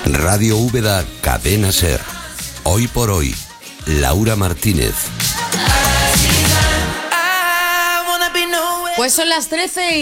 Radio Úbeda, Cadena Ser. Hoy por hoy, Laura Martínez. Pues son las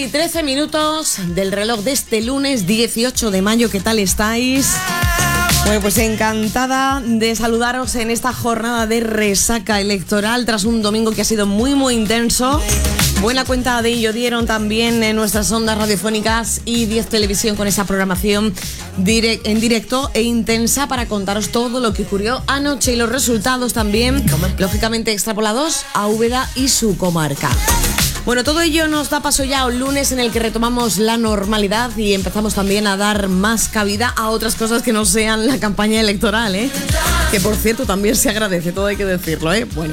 13:13 del reloj de este lunes 18 de mayo. ¿Qué tal estáis? Bueno, pues encantada de saludaros en esta jornada de resaca electoral tras un domingo que ha sido muy intenso. Buena cuenta de ello dieron también en nuestras ondas radiofónicas y 10 Televisión con esa programación en directo e intensa para contaros todo lo que ocurrió anoche y los resultados también, lógicamente extrapolados a Úbeda y su comarca. Bueno, todo ello nos da paso ya a un lunes en el que retomamos la normalidad y empezamos también a dar más cabida a otras cosas que no sean la campaña electoral, que por cierto también se agradece, todo hay que decirlo, Bueno,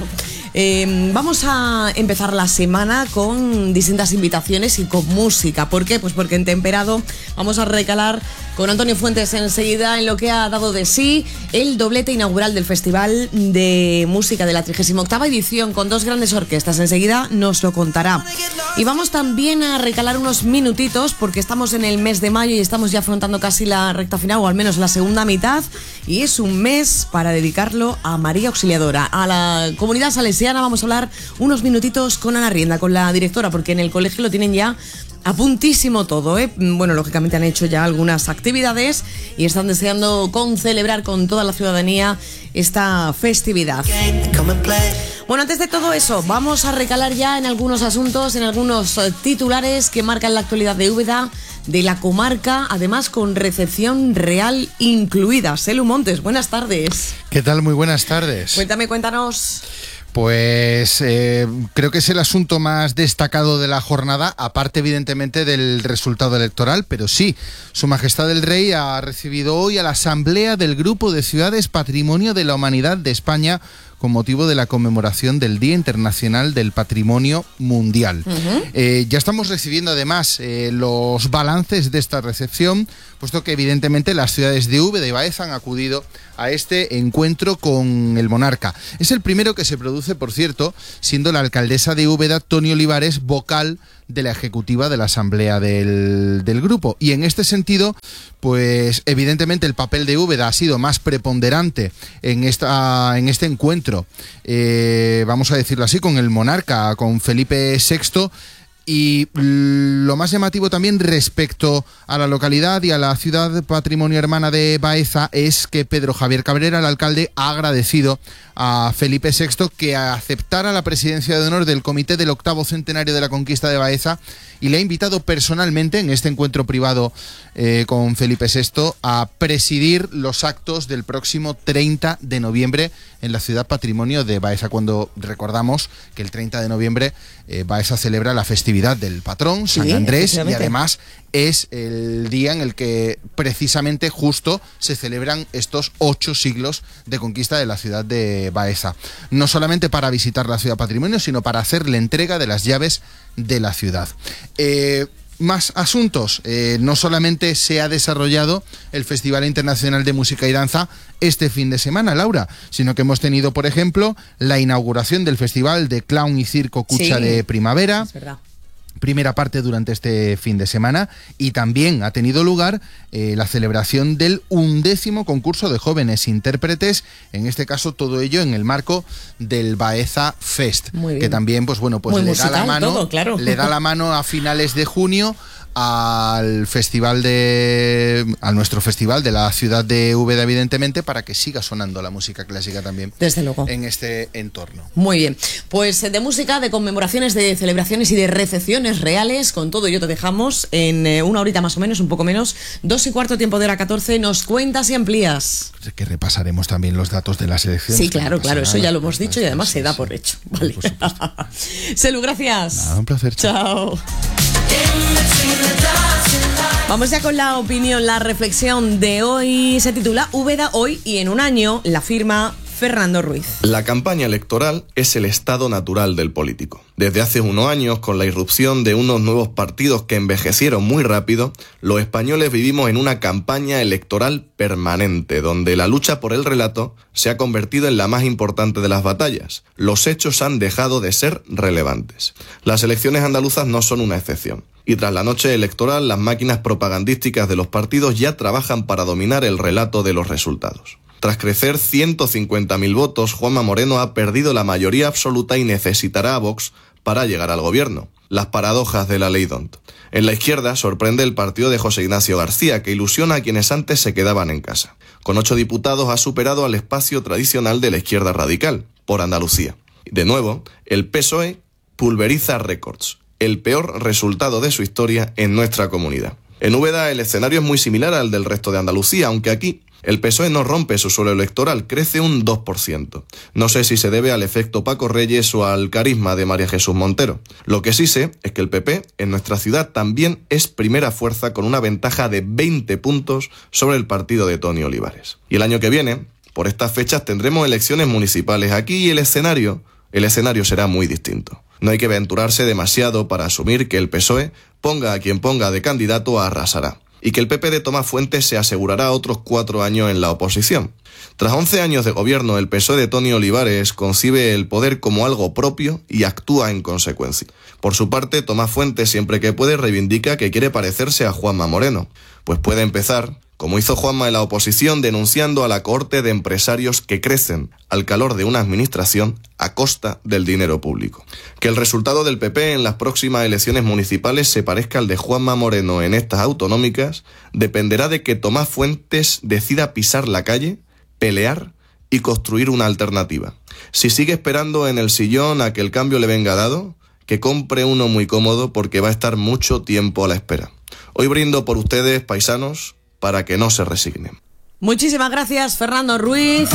vamos a empezar la semana con distintas invitaciones y con música. ¿Por qué? Pues porque en Temperado vamos a recalar con Antonio Fuentes enseguida en lo que ha dado de sí el doblete inaugural del Festival de Música de la 38ª edición con dos grandes orquestas. Enseguida nos lo contará. Y vamos también a recalar unos minutitos porque estamos en el mes de mayo y estamos ya afrontando casi la recta final o al menos la segunda mitad, y es un mes para dedicarlo a María Auxiliadora, a la comunidad salesiana. Vamos a hablar unos minutitos con Ana Rienda, con la directora, porque en el colegio lo tienen ya a puntísimo todo, Bueno, lógicamente han hecho ya algunas actividades y están deseando celebrar con toda la ciudadanía esta festividad. Bueno, antes de todo eso, vamos a recalar ya en algunos asuntos, en algunos titulares que marcan la actualidad de Úbeda, de la comarca, además con recepción real incluida. Selu Montes, buenas tardes. ¿Qué tal? Muy buenas tardes. Cuéntanos. Pues creo que es el asunto más destacado de la jornada, aparte evidentemente del resultado electoral, pero sí, Su Majestad el Rey ha recibido hoy a la Asamblea del Grupo de Ciudades Patrimonio de la Humanidad de España con motivo de la conmemoración del Día Internacional del Patrimonio Mundial. Ya estamos recibiendo además los balances de esta recepción, puesto que evidentemente las ciudades de Úbeda y Baeza han acudido a este encuentro con el monarca. Es el primero que se produce, por cierto, siendo la alcaldesa de Úbeda, Toni Olivares, vocal de la ejecutiva de la asamblea del grupo. Y en este sentido, pues evidentemente el papel de Úbeda ha sido más preponderante en este encuentro, vamos a decirlo así, con el monarca, con Felipe VI. Y lo más llamativo también respecto a la localidad y a la ciudad patrimonio hermana de Baeza es que Pedro Javier Cabrera, el alcalde, ha agradecido a Felipe VI que aceptara la presidencia de honor del comité del 8º centenario de la conquista de Baeza y le ha invitado personalmente en este encuentro privado con Felipe VI a presidir los actos del próximo 30 de noviembre en la ciudad patrimonio de Baeza, cuando recordamos que el 30 de noviembre Baeza celebra la festividad del patrón, San Andrés, y además es el día en el que precisamente justo se celebran estos 8 siglos de conquista de la ciudad de Baeza. No solamente para visitar la ciudad patrimonio, sino para hacerle entrega de las llaves de la ciudad. Más asuntos. No solamente se ha desarrollado el Festival Internacional de Música y Danza este fin de semana, Laura, sino que hemos tenido, por ejemplo, la inauguración del Festival de Clown y Circo Cucha de Primavera. Es verdad. Primera parte durante este fin de semana, y también ha tenido lugar la celebración del 11º concurso de jóvenes intérpretes, en este caso todo ello en el marco del Baeza Fest, que también pues bueno, pues le da la mano todo, claro. Le da la mano a finales de junio al nuestro festival de la ciudad de Úbeda, evidentemente, para que siga sonando la música clásica también. Desde luego. En este entorno. Muy bien. Pues de música, de conmemoraciones, de celebraciones y de recepciones reales, con todo ello te dejamos en una horita más o menos, un poco menos, 2:15, tiempo de hora 14. Nos cuentas y amplías. Que repasaremos también los datos de las elecciones. Sí, claro, eso ya lo hemos dicho y además se da por hecho. Vale. Selu, gracias. Nada, un placer. Chao. Vamos ya con la opinión, la reflexión de hoy. Se titula Úbeda hoy y en un año, la firma Fernando Ruiz. La campaña electoral es el estado natural del político. Desde hace unos años, con la irrupción de unos nuevos partidos que envejecieron muy rápido, los españoles vivimos en una campaña electoral permanente, donde la lucha por el relato se ha convertido en la más importante de las batallas. Los hechos han dejado de ser relevantes. Las elecciones andaluzas no son una excepción. Y tras la noche electoral, las máquinas propagandísticas de los partidos ya trabajan para dominar el relato de los resultados. Tras crecer 150.000 votos, Juanma Moreno ha perdido la mayoría absoluta y necesitará a Vox para llegar al gobierno. Las paradojas de la ley D'Hondt. En la izquierda sorprende el partido de José Ignacio García, que ilusiona a quienes antes se quedaban en casa. Con 8 diputados ha superado al espacio tradicional de la izquierda radical, por Andalucía. De nuevo, el PSOE pulveriza récords, el peor resultado de su historia en nuestra comunidad. En Úbeda el escenario es muy similar al del resto de Andalucía, aunque aquí el PSOE no rompe su suelo electoral, crece un 2%. No sé si se debe al efecto Paco Reyes o al carisma de María Jesús Montero. Lo que sí sé es que el PP en nuestra ciudad también es primera fuerza con una ventaja de 20 puntos sobre el partido de Toni Olivares. Y el año que viene, por estas fechas, tendremos elecciones municipales aquí y el escenario será muy distinto. No hay que aventurarse demasiado para asumir que el PSOE, ponga a quien ponga de candidato, arrasará. Y que el PP de Tomás Fuentes se asegurará otros 4 años en la oposición. Tras 11 años de gobierno, el PSOE de Toni Olivares concibe el poder como algo propio y actúa en consecuencia. Por su parte, Tomás Fuentes, siempre que puede, reivindica que quiere parecerse a Juanma Moreno. Pues puede empezar, como hizo Juanma en la oposición, denunciando a la cohorte de empresarios que crecen al calor de una administración a costa del dinero público. Que el resultado del PP en las próximas elecciones municipales se parezca al de Juanma Moreno en estas autonómicas dependerá de que Tomás Fuentes decida pisar la calle, pelear y construir una alternativa. Si sigue esperando en el sillón a que el cambio le venga dado, que compre uno muy cómodo porque va a estar mucho tiempo a la espera. Hoy brindo por ustedes, paisanos, para que no se resignen. Muchísimas gracias, Fernando Ruiz.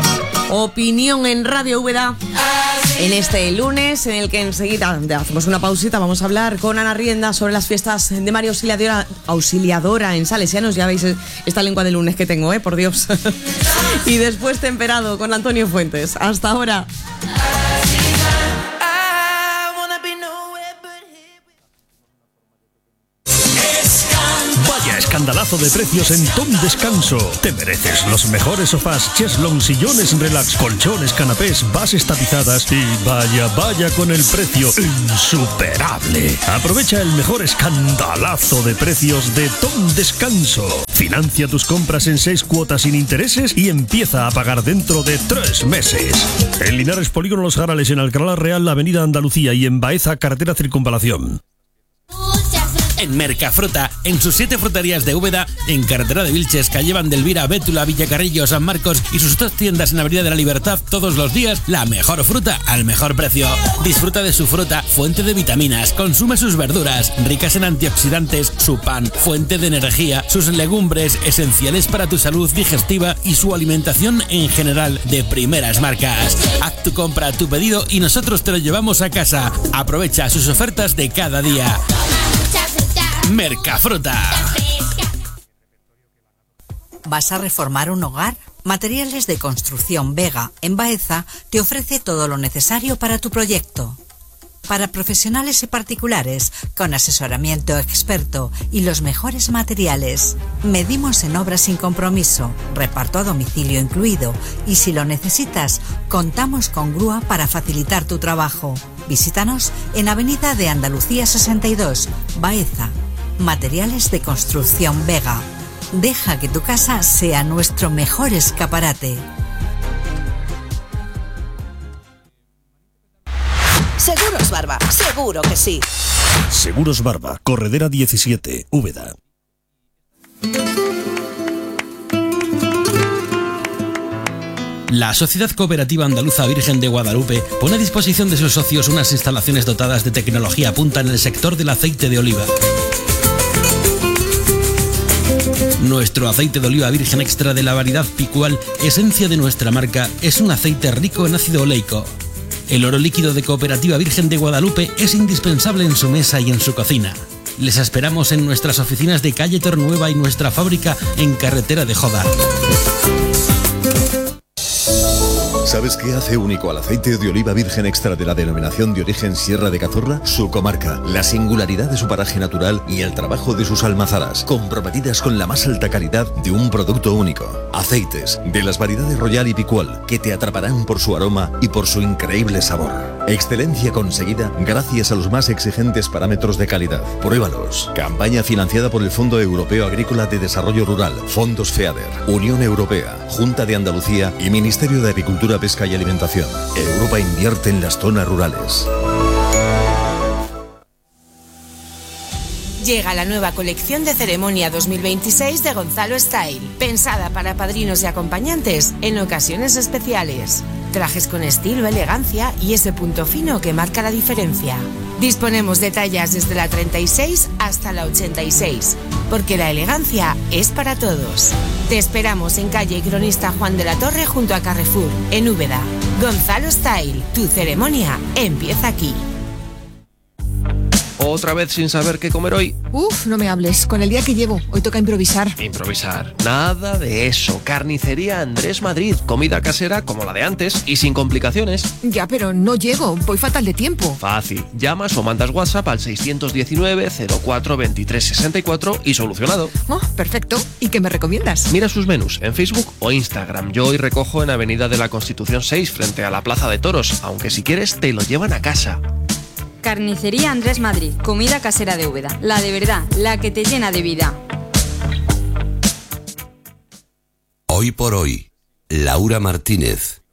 Opinión en Radio Úbeda en este lunes, en el que enseguida hacemos una pausita. Vamos a hablar con Ana Rienda sobre las fiestas de María Auxiliadora en Salesianos. Ya veis esta lengua de lunes que tengo, por Dios. Y después Temperado con Antonio Fuentes. Hasta ahora. Vaya escandalazo de precios en Tom Descanso. Te mereces los mejores sofás, cheslong, sillones relax, colchones, canapés, bases tapizadas y vaya con el precio insuperable. Aprovecha el mejor escandalazo de precios de Tom Descanso. Financia tus compras en 6 cuotas sin intereses y empieza a pagar dentro de 3 meses. En Linares, Polígono Los Jarales, en Alcalá Real, Avenida Andalucía, y en Baeza, carretera Circunvalación. En Mercafruta, en sus 7 fruterías de Úbeda, en carretera de Vilches, calle Vandelvira, Bétula, Villacarrillo, San Marcos y sus 2 tiendas en Avenida de la Libertad, todos los días, la mejor fruta al mejor precio. Disfruta de su fruta, fuente de vitaminas, consume sus verduras, ricas en antioxidantes, su pan, fuente de energía, sus legumbres, esenciales para tu salud digestiva y su alimentación en general, de primeras marcas. Haz tu compra, tu pedido y nosotros te lo llevamos a casa. Aprovecha sus ofertas de cada día. Mercafruta. ¿Vas a reformar un hogar? Materiales de Construcción Vega, en Baeza, te ofrece todo lo necesario para tu proyecto. Para profesionales y particulares, con asesoramiento experto y los mejores materiales. Medimos en obra sin compromiso, reparto a domicilio incluido, y si lo necesitas, contamos con grúa para facilitar tu trabajo. Visítanos en Avenida de Andalucía 62, Baeza. Materiales de Construcción Vega. Deja que tu casa sea nuestro mejor escaparate. Seguros Barba, seguro que sí. Seguros Barba, Corredera 17, Úbeda. La Sociedad Cooperativa Andaluza Virgen de Guadalupe pone a disposición de sus socios unas instalaciones dotadas de tecnología punta en el sector del aceite de oliva. Nuestro aceite de oliva virgen extra de la variedad Picual, esencia de nuestra marca, es un aceite rico en ácido oleico. El oro líquido de Cooperativa Virgen de Guadalupe es indispensable en su mesa y en su cocina. Les esperamos en nuestras oficinas de calle Tornueva y nuestra fábrica en carretera de Jodar. ¿Sabes qué hace único al aceite de oliva virgen extra de la denominación de origen Sierra de Cazorla? Su comarca, la singularidad de su paraje natural y el trabajo de sus almazaras, comprometidas con la más alta calidad de un producto único. Aceites de las variedades Royal y Picual, que te atraparán por su aroma y por su increíble sabor. Excelencia conseguida gracias a los más exigentes parámetros de calidad. Pruébalos. Campaña financiada por el Fondo Europeo Agrícola de Desarrollo Rural, Fondos FEADER, Unión Europea, Junta de Andalucía y Ministerio de Agricultura, Pesca y Alimentación. Europa invierte en las zonas rurales. Llega la nueva colección de ceremonia 2026 de Gonzalo Style, pensada para padrinos y acompañantes en ocasiones especiales. Trajes con estilo, elegancia y ese punto fino que marca la diferencia. Disponemos de tallas desde la 36 hasta la 86, porque la elegancia es para todos. Te esperamos en calle Cronista Juan de la Torre junto a Carrefour, en Úbeda. Gonzalo Style, tu ceremonia empieza aquí. ¿Otra vez sin saber qué comer hoy? Uf, no me hables. Con el día que llevo, hoy toca improvisar. Improvisar. Nada de eso. Carnicería Andrés Madrid. Comida casera como la de antes y sin complicaciones. Ya, pero no llego. Voy fatal de tiempo. Fácil. Llamas o mandas WhatsApp al 619 04 23 64 y solucionado. Oh, perfecto. ¿Y qué me recomiendas? Mira sus menús en Facebook o Instagram. Yo hoy recojo en Avenida de la Constitución 6 frente a la Plaza de Toros. Aunque si quieres te lo llevan a casa. Carnicería Andrés Madrid, comida casera de Úbeda. La de verdad, la que te llena de vida. Hoy por hoy, Laura Martínez.